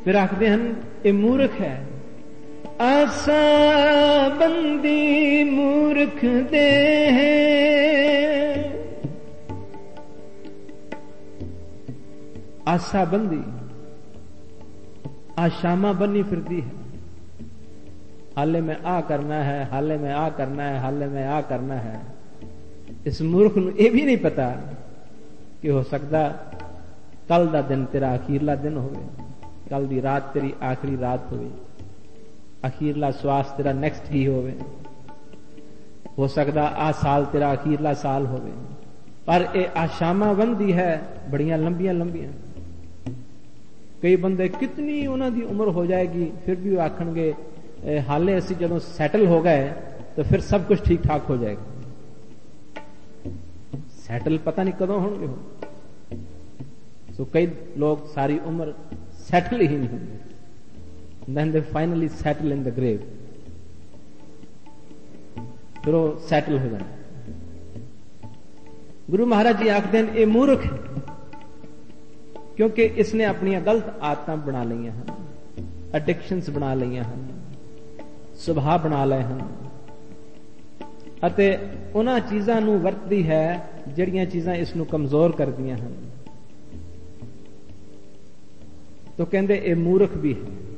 फिर आखते हैं ये मूर्ख है। आसा बंदी मूर्ख दे आसा बंदी आशामा बनी फिरती है, हाले में आ करना है, हाले में आ करना है, हाले में आ करना है। इस मूर्ख नूं यह भी नहीं पता कि हो सकता कल दा दिन तेरा अखीरला दिन होवे, कल दी रात तेरी आखिरी रात होवे, अखीरला श्वास तेरा नेक्स्ट ही होवे, हो सकता आ साल तेरा अखीरला साल होवे। पर ये आशामा बंदी है बड़ियां लंबियां लंबियां। कई बंदे कितनी उन्होंने उम्र हो जाएगी फिर भी वो आखणगे हाले असी जदों सैटल हो गए तो फिर सब कुछ ठीक ठाक हो जाएगा। सैटल पता नहीं कदों होंगे हो। सो कई लोग सारी उम्र सैटल ही नहीं होंगे, then they finally settle in the grave, फिर वो सैटल हो जाए। गुरु महाराज जी आखते हैं ये मूर्ख है क्योंकि इसने अपनी गलत आदतां बना लईयां हैं, एडिक्शंस बना लईयां हैं, सुभाव बना लए हैं अते उन्हां चीजां नूं वरतदी है जिहड़ियां चीजां इस नूं कमजोर करदियां हैं। तो कहंदे ये मूर्ख भी है।